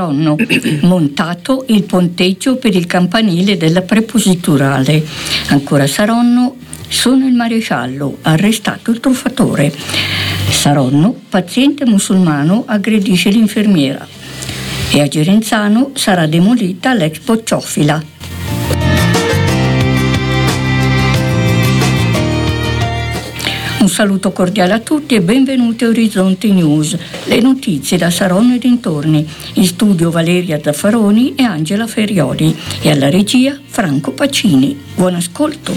Saronno, montato il ponteggio per il campanile della prepositurale. Ancora Saronno, sono il maresciallo, arrestato il truffatore. Saronno, paziente musulmano, aggredisce l'infermiera. E a Gerenzano sarà demolita l'ex bocciofila. Un saluto cordiale a tutti e benvenuti a Orizzonte News, le notizie da Saronno e dintorni. In studio Valeria Zaffaroni e Angela Ferioli e alla regia Franco Pacini. Buon ascolto.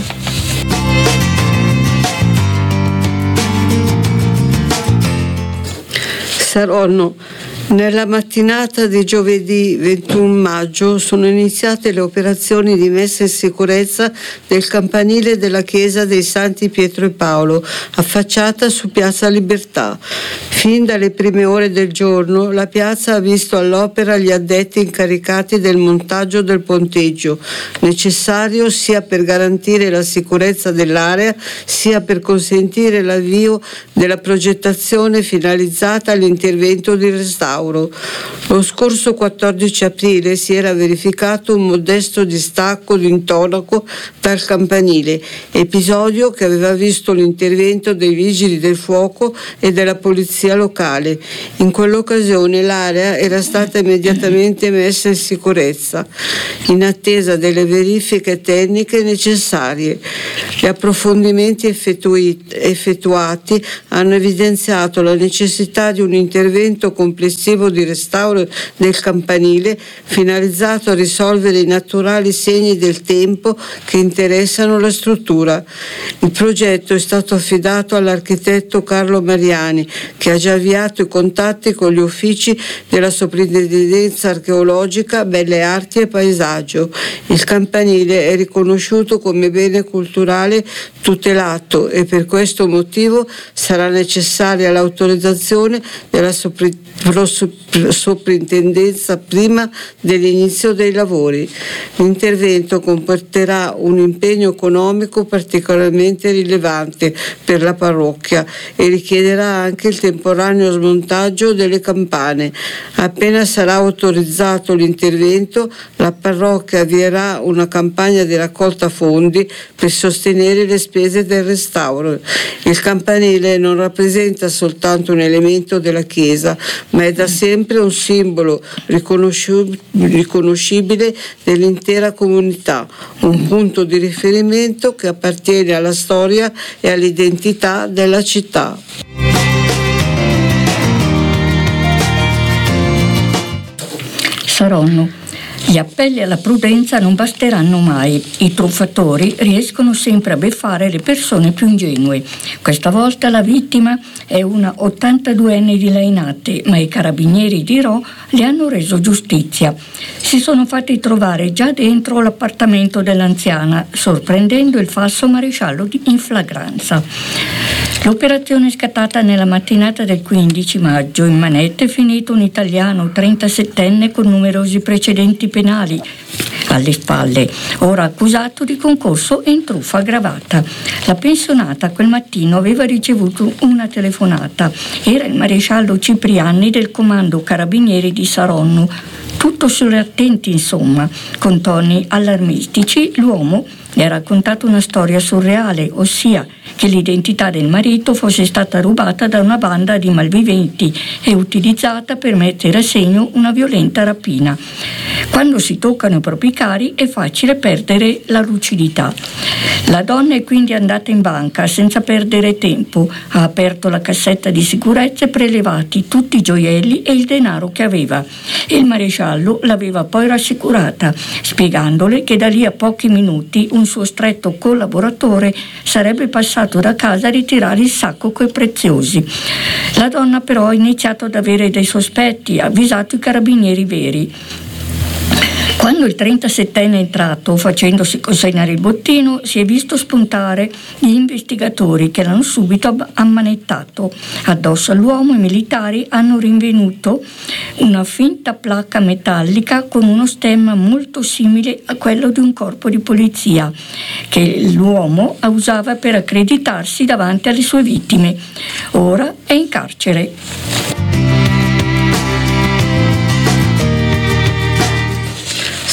Saronno. Nella mattinata di giovedì 21 maggio sono iniziate le operazioni di messa in sicurezza del campanile della chiesa dei Santi Pietro e Paolo, affacciata su Piazza Libertà. Fin dalle prime ore del giorno la piazza ha visto all'opera gli addetti incaricati del montaggio del ponteggio, necessario sia per garantire la sicurezza dell'area, sia per consentire l'avvio della progettazione finalizzata all'intervento di restauro. Lo scorso 14 aprile si era verificato un modesto distacco d'intonaco dal campanile, episodio che aveva visto l'intervento dei vigili del fuoco e della polizia locale. In quell'occasione l'area era stata immediatamente messa in sicurezza, in attesa delle verifiche tecniche necessarie. Gli approfondimenti effettuati hanno evidenziato la necessità di un intervento complessivo di restauro del campanile finalizzato a risolvere i naturali segni del tempo che interessano la struttura. Il progetto è stato affidato all'architetto Carlo Mariani, che ha già avviato i contatti con gli uffici della Soprintendenza Archeologica, Belle Arti e Paesaggio. Il campanile è riconosciuto come bene culturale tutelato e per questo motivo sarà necessaria l'autorizzazione della soprintendenza prima dell'inizio dei lavori. L'intervento comporterà un impegno economico particolarmente rilevante per la parrocchia e richiederà anche il temporaneo smontaggio delle campane. Appena sarà autorizzato l'intervento, la parrocchia avvierà una campagna di raccolta fondi per sostenere le spese del restauro. Il campanile non rappresenta soltanto un elemento della chiesa, ma è da sempre un simbolo riconoscibile dell'intera comunità, un punto di riferimento che appartiene alla storia e all'identità della città. Saronno. Gli appelli alla prudenza non basteranno mai. I truffatori riescono sempre a beffare le persone più ingenue. Questa volta la vittima è una 82enne di Lainate, ma i carabinieri di Rho le hanno reso giustizia. Si sono fatti trovare già dentro l'appartamento dell'anziana, sorprendendo il falso maresciallo in flagranza. L'operazione è scattata nella mattinata del 15 maggio. In manette è finito un italiano 37enne con numerosi precedenti penali alle spalle, ora accusato di concorso in truffa aggravata. La pensionata quel mattino aveva ricevuto una telefonata. Era il maresciallo Cipriani del comando carabinieri di Saronno. Tutto sulle attenti, insomma. Con toni allarmistici l'uomo le ha raccontato una storia surreale, ossia che l'identità del marito fosse stata rubata da una banda di malviventi e utilizzata per mettere a segno una violenta rapina. Quando si toccano i propri cari è facile perdere la lucidità. La donna è quindi andata in banca senza perdere tempo, ha aperto la cassetta di sicurezza e prelevati tutti i gioielli e il denaro che aveva. Il maresciallo l'aveva poi rassicurata, spiegandole che da lì a pochi minuti un suo stretto collaboratore sarebbe passato da casa a ritirare il sacco coi preziosi. La donna però ha iniziato ad avere dei sospetti, ha avvisato i carabinieri veri. Quando il 37enne è entrato, facendosi consegnare il bottino, si è visto spuntare gli investigatori che l'hanno subito ammanettato. Addosso all'uomo i militari hanno rinvenuto una finta placca metallica con uno stemma molto simile a quello di un corpo di polizia, che l'uomo usava per accreditarsi davanti alle sue vittime. Ora è in carcere.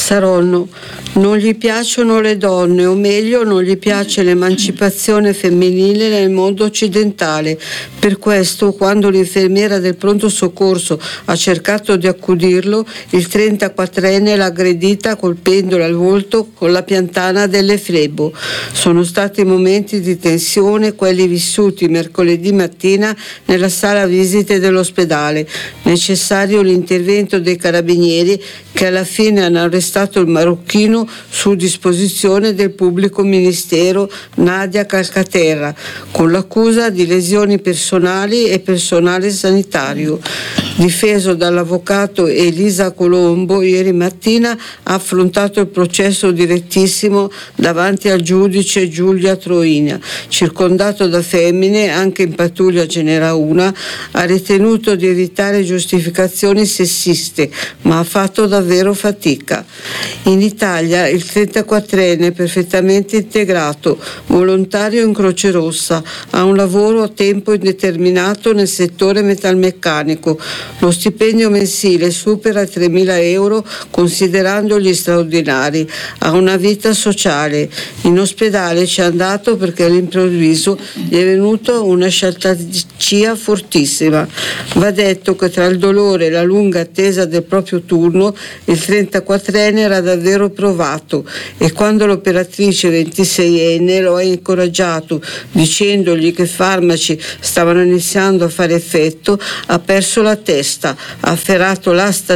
Saronno: non gli piacciono le donne, o meglio non gli piace l'emancipazione femminile nel mondo occidentale. Per questo, quando l'infermiera del pronto soccorso ha cercato di accudirlo, il 34enne l'ha aggredita colpendola al volto con la piantana delle flebo. Sono stati momenti di tensione quelli vissuti mercoledì mattina nella sala visite dell'ospedale. Necessario l'intervento dei carabinieri, che alla fine hanno arrestato il marocchino su disposizione del pubblico ministero Nadia Calcaterra, con l'accusa di lesioni personali e personale sanitario. Difeso dall'avvocato Elisa Colombo, ieri mattina ha affrontato il processo direttissimo davanti al giudice Giulia Troina. Circondato da femmine, anche in pattuglia ce n'era una, ha ritenuto di evitare giustificazioni sessiste, ma ha fatto davvero fatica. In Italia il 34enne, perfettamente integrato, volontario in Croce Rossa, ha un lavoro a tempo indeterminato nel settore metalmeccanico. Lo stipendio mensile supera i 3.000 euro considerando gli straordinari. Ha una vita sociale. In ospedale ci è andato perché all'improvviso gli è venuta una sciatalcia fortissima. Va detto che tra il dolore e la lunga attesa del proprio turno il 34enne era davvero provato, e quando l'operatrice 26enne lo ha incoraggiato dicendogli che i farmaci stavano iniziando a fare effetto, ha perso la testa, ha afferrato l'asta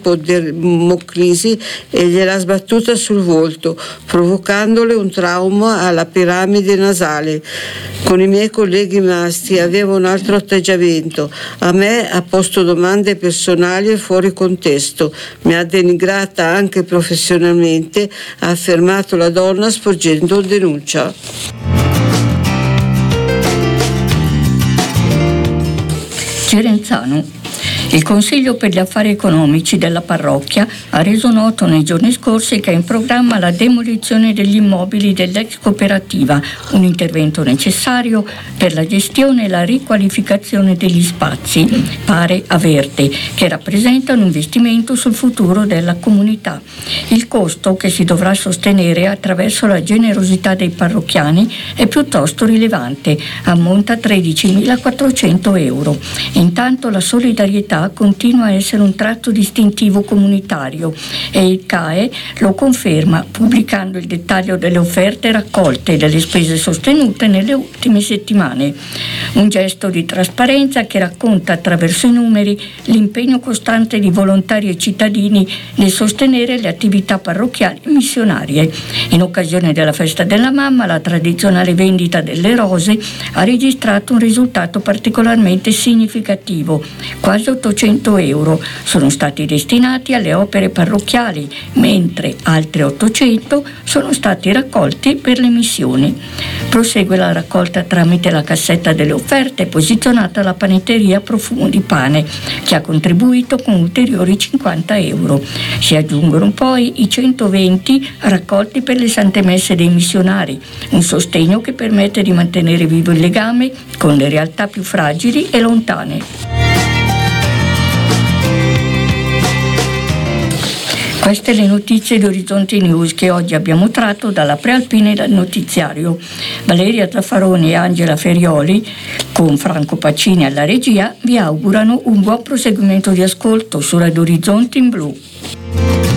dell'ipodermoclisi e gliel'ha sbattuta sul volto, provocandole un trauma alla piramide nasale. Con i miei colleghi maschi aveva un altro atteggiamento. A me ha posto domande personali e fuori contesto, mi ha denigrata anche professionalmente, ha affermato la donna sporgendo denuncia. Cerenzano. Il Consiglio per gli Affari Economici della parrocchia ha reso noto nei giorni scorsi che è in programma la demolizione degli immobili dell'ex cooperativa, un intervento necessario per la gestione e la riqualificazione degli spazi, pare averti, che rappresentano un investimento sul futuro della comunità. Il costo, che si dovrà sostenere attraverso la generosità dei parrocchiani, è piuttosto rilevante, ammonta a 13.400 euro. Intanto la solidarietà continua a essere un tratto distintivo comunitario e il CAE lo conferma pubblicando il dettaglio delle offerte raccolte e delle spese sostenute nelle ultime settimane. Un gesto di trasparenza che racconta attraverso i numeri l'impegno costante di volontari e cittadini nel sostenere le attività parrocchiali e missionarie. In occasione della festa della mamma, la tradizionale vendita delle rose ha registrato un risultato particolarmente significativo. Quasi 800 euro sono stati destinati alle opere parrocchiali, mentre altri 800 sono stati raccolti per le missioni. Prosegue la raccolta tramite la cassetta delle offerte posizionata alla panetteria Profumo di Pane, che ha contribuito con ulteriori 50 euro. Si aggiungono poi i 120 raccolti per le Sante Messe dei missionari, un sostegno che permette di mantenere vivo il legame con le realtà più fragili e lontane. Queste le notizie di Orizzonte News che oggi abbiamo tratto dalla Prealpina e dal notiziario. Valeria Zaffaroni e Angela Ferioli, con Franco Pacini alla regia, vi augurano un buon proseguimento di ascolto su Radio Orizzonte in Blu.